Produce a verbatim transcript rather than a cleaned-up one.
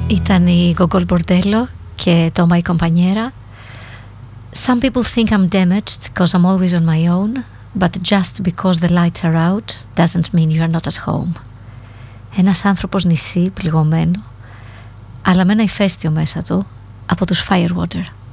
Ήταν η Gogol Bordello και το My Compañera. Some people think I'm damaged because I'm always on my own, but just because the lights are out doesn't mean you're not at home. Ένας άνθρωπος νησί, πληγωμένο, αλλά με ένα ηφαίστειο μέσα του από τους Firewater.